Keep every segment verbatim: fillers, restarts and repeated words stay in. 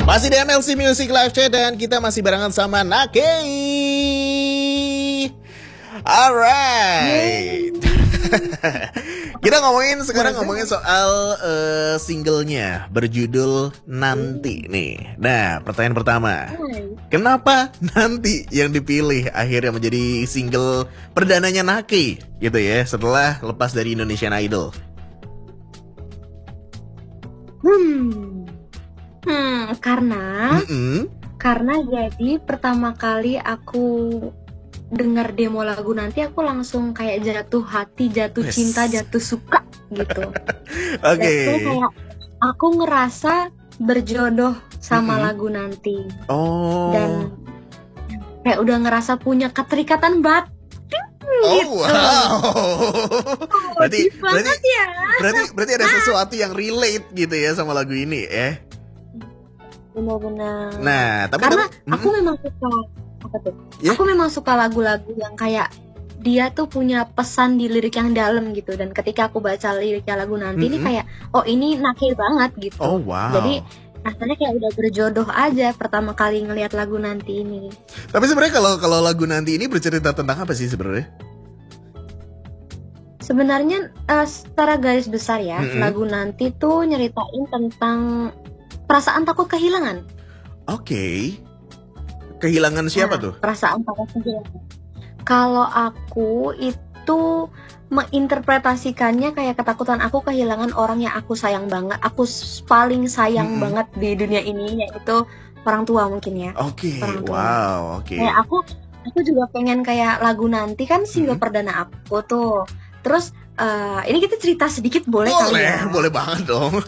Masih di M L C Music Live Chat dan kita masih barengan sama Nakei. Alright. Kita ngomongin sekarang ngomongin soal uh, singlenya berjudul Nanti nih. Nah, pertanyaan pertama, kenapa Nanti yang dipilih akhirnya menjadi single perdananya Nakei gitu ya setelah lepas dari Indonesian Idol? Hmm, hmm karena Mm-mm. karena jadi pertama kali aku dengar demo lagu Nanti, aku langsung kayak jatuh hati, jatuh Yes. cinta, jatuh suka gitu. Oke. Jadi kayak aku ngerasa berjodoh sama Mm-mm. lagu Nanti Oh. dan kayak udah ngerasa punya keterikatan batin Oh gitu. wow. Berarti Deep banget berarti ya. berarti berarti ada sesuatu yang relate gitu ya sama lagu ini ya. Benar-benar. Nah, tapi Karena tapi- aku mm-mm. memang suka apa tuh? Ya. Aku memang suka lagu-lagu yang kayak dia tuh punya pesan di lirik yang dalam gitu, dan ketika aku baca liriknya lagu Nanti ini Mm-mm. kayak oh ini Nakei banget gitu. Oh wow. Jadi rasanya kayak udah berjodoh aja pertama kali ngelihat lagu Nanti ini. Tapi sebenarnya kalau kalau lagu Nanti ini bercerita tentang apa sih sebenarnya? Sebenarnya eh, secara garis besar ya, Mm-mm. lagu Nanti tuh nyeritain tentang perasaan takut kehilangan. Oke. Kehilangan siapa Nah, tuh? perasaan takut kehilangan. Kalau aku itu menginterpretasikannya kayak ketakutan aku kehilangan orang yang aku sayang banget, aku s- paling sayang Mm-mm. banget di dunia ini, yaitu orang tua mungkin ya. Oke. Orang tua. Wow, oke. Kayak aku, aku juga pengen kayak lagu Nanti kan single Mm-mm. perdana aku tuh. Terus eh, ini kita cerita sedikit boleh, kali Boleh, ya? boleh banget dong.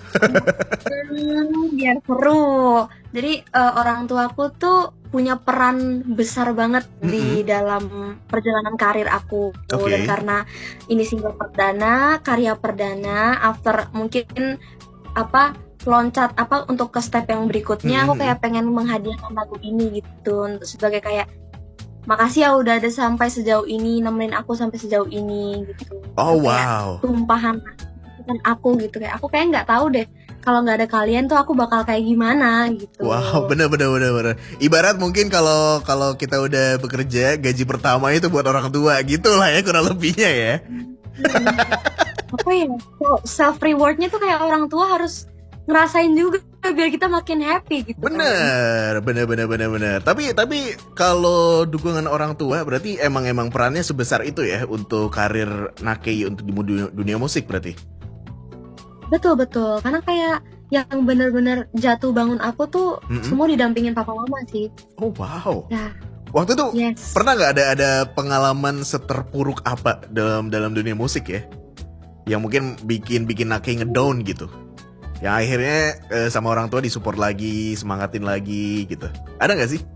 Hmm, biar seru. Jadi eh, orang tuaku tuh punya peran besar banget di Mm-mm. dalam perjalanan karir aku. Oke. Dan karena ini single perdana, karya perdana, after mungkin apa loncat apa untuk ke step yang berikutnya, aku Mm-mm. kayak pengen menghadiahkan lagu ini gitu untuk sebagai kayak makasih ya udah ada sampai sejauh ini, nemenin aku sampai sejauh ini gitu. Oh Kayak wow. tumpahan kan aku gitu, kayak aku kayak nggak tahu deh kalau nggak ada kalian tuh aku bakal kayak gimana gitu. Wow, bener bener bener bener. Ibarat mungkin kalau kalau kita udah bekerja gaji pertama itu buat orang tua gitu lah ya kurang lebihnya ya. Hmm, apa ya, self rewardnya tuh kayak orang tua harus ngerasain juga biar kita makin happy gitu. Kan. Bener, bener bener bener bener. Tapi tapi kalau dukungan orang tua berarti emang emang perannya sebesar itu ya untuk karir Nakei untuk di dunia, dunia musik berarti. Betul betul, karena kayak yang bener-bener jatuh bangun aku tuh Mm-mm. semua didampingin papa mama sih. Oh wow. Ya, Waktu itu yes. pernah nggak ada ada pengalaman seterpuruk apa dalam dalam dunia musik ya? Yang mungkin bikin bikin Nakei ngedown gitu. Yang akhirnya eh, sama orang tua disupport lagi, semangatin lagi gitu. Ada nggak sih?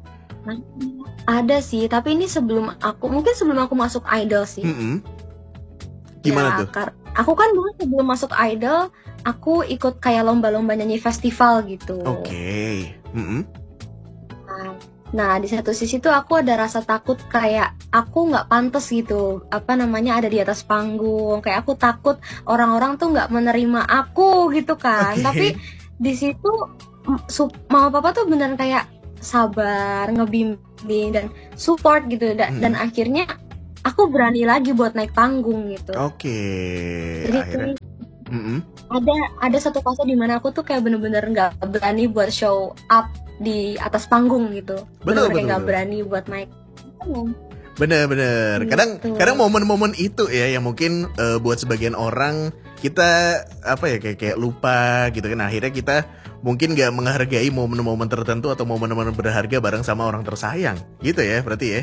Ada sih, tapi ini sebelum aku, mungkin sebelum aku masuk idol sih. Mm-mm. Gimana Ya, tuh? kar- aku kan dulu sebelum masuk idol, aku ikut kayak lomba-lomba nyanyi festival gitu. Oke. Mm-mm. Nah, nah, di satu sisi tuh aku ada rasa takut kayak aku nggak pantas gitu, apa namanya ada di atas panggung. Kayak aku takut orang-orang tuh nggak menerima aku gitu kan. Oke. Tapi di situ m- su- mama papa tuh beneran kayak sabar, ngebimbing dan support gitu. Da- Hmm. Dan akhirnya aku berani lagi buat naik panggung gitu. Oke. Jadi Akhirnya. Mm-mm. ada ada satu fase di mana aku tuh kayak bener-bener nggak berani buat show up di atas panggung gitu. Betul, Bener-bener kayak betul, nggak betul. berani buat naik panggung. Bener-bener. Kadang Gitu. kadang momen-momen itu ya yang mungkin eh, buat sebagian orang kita apa ya kayak kayak lupa gitu kan. Akhirnya kita mungkin nggak menghargai momen-momen tertentu atau momen-momen berharga bareng sama orang tersayang. Gitu ya berarti ya.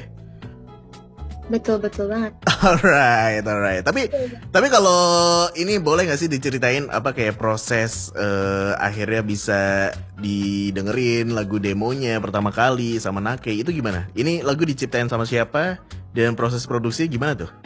Betul betul banget. Alright, alright. Tapi tapi kalau ini boleh nggak sih diceritain apa kayak proses eh, akhirnya bisa didengerin lagu demonya pertama kali sama Nakei itu gimana? Ini lagu diciptain sama siapa dan proses produksi gimana tuh?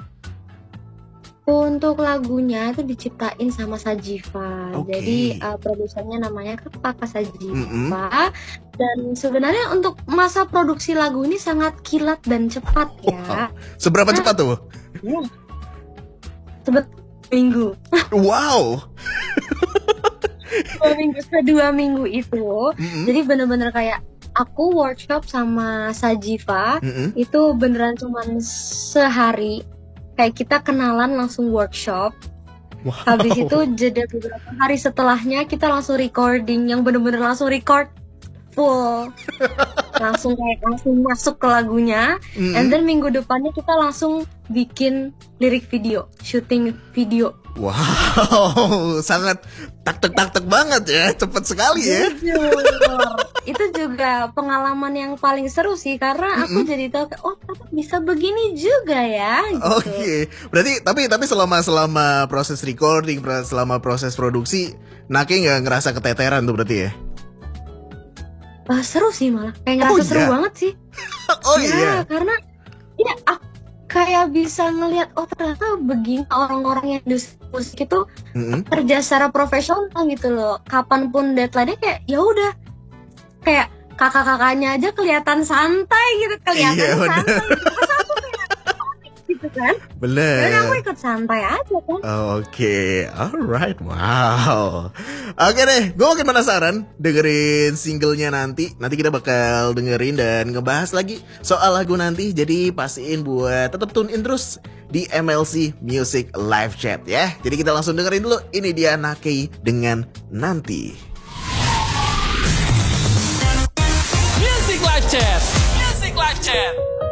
Untuk lagunya itu diciptain sama Sajiva. Oke. Jadi uh, produsernya namanya Kakak Sajiva. Mm-mm. Dan sebenarnya untuk masa produksi lagu ini sangat kilat dan cepat ya. Seberapa cepat tuh? Sebet minggu. Wow. dua minggu kedua minggu itu, Mm-mm. jadi bener-bener kayak aku workshop sama Sajiva Mm-mm. itu beneran cuman sehari. Kayak kita kenalan langsung workshop. Wow. Habis itu jeda beberapa hari setelahnya kita langsung recording yang bener-bener langsung record full. Langsung kayak langsung masuk ke lagunya. Mm-mm. And then minggu depannya kita langsung bikin lirik video, syuting video. Wow, sangat tak-tek-tak-tek banget ya, cepet sekali ya. Jujur. Itu juga pengalaman yang paling seru sih karena aku Mm-mm. jadi tahu oh ternyata bisa begini juga ya gitu. Oke, berarti tapi tapi selama selama proses recording, pra- selama proses produksi, Nake nggak ngerasa keteteran tuh berarti ya? Ah, seru sih malah kayak ngerasa Oh, seru iya? banget sih. Oh Ya, iya. karena ya aku kayak bisa ngelihat oh ternyata begini orang-orang yang industri musik itu Mm-mm. kerja secara profesional gitu loh. Kapanpun deadline-nya kayak ya udah kayak kakak-kakaknya aja kelihatan santai gitu, kelihatan Iya, bener. santai terus aku kayak gitu kan. Dan aku Bener. ikut santai aja kan. Oke, alright, wow. Oke deh, gue makin penasaran dengerin singlenya nanti. Nanti kita bakal dengerin dan ngebahas lagi soal lagu nanti. Jadi pastiin buat tetap tune in terus di M L C Music Live Chat ya. Jadi kita langsung dengerin dulu. Ini dia Nake dengan Nanti. Music Live Chat. Music Live Chat.